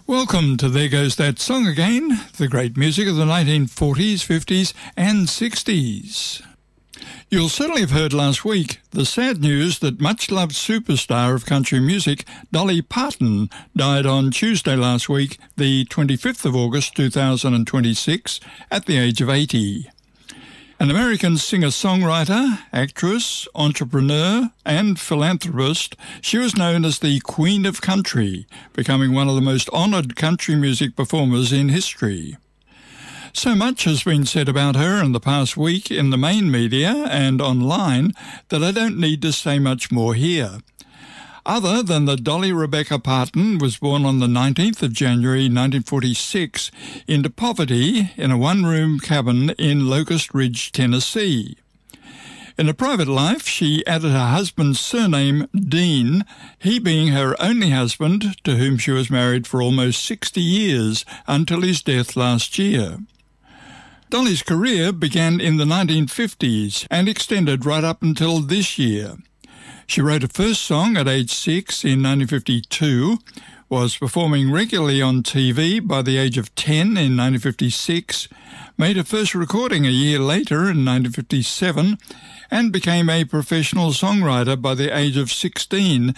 Welcome to There Goes That Song Again, the great music of the 1940s, 50s and 60s. You'll certainly have heard last week the sad news that much-loved superstar of country music, Dolly Parton, died on Tuesday last week, the 25th of August 2026, at the age of 80. An American singer-songwriter, actress, entrepreneur and philanthropist, she was known as the Queen of Country, becoming one of the most honoured country music performers in history. So much has been said about her in the past week in the main media and online that I don't need to say much more here. Other than that Dolly Rebecca Parton was born on the 19th of January 1946 into poverty in a one-room cabin in Locust Ridge, Tennessee. In a private life, she added her husband's surname, Dean, he being her only husband, to whom she was married for almost 60 years until his death last year. Dolly's career began in the 1950s and extended right up until this year. She wrote her first song at age 6 in 1952, was performing regularly on TV by the age of 10 in 1956, made her first recording a year later in 1957, and became a professional songwriter by the age of 16 in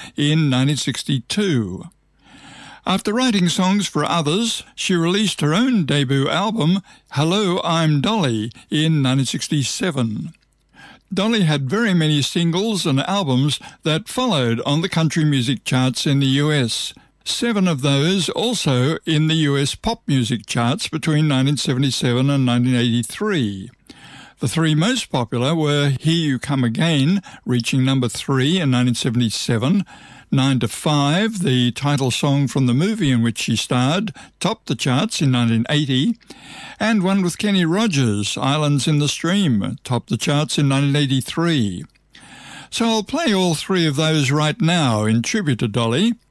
1962. After writing songs for others, she released her own debut album, Hello, I'm Dolly, in 1967. Dolly had very many singles and albums that followed on the country music charts in the US. 7 of those also in the US pop music charts between 1977 and 1983. The 3 most popular were Here You Come Again, reaching number 3 in 1977, 9 to 5, the title song from the movie in which she starred, topped the charts in 1980, and one with Kenny Rogers, Islands in the Stream, topped the charts in 1983. So I'll play all 3 of those right now in tribute to Dolly.